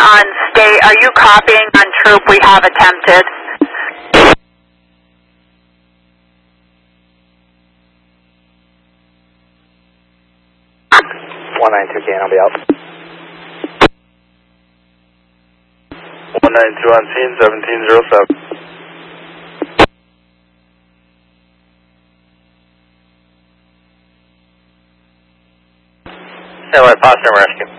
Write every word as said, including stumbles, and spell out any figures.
on state. Are you copying on troop? We have attempted. one nine two, I'll be out. one nine two on scene, seventeen zero seven. Stand by, Potsdam Rescue.